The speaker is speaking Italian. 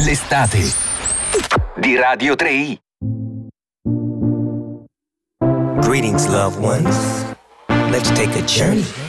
L'estate di Radio 3i. Greetings, loved ones. Let's take a journey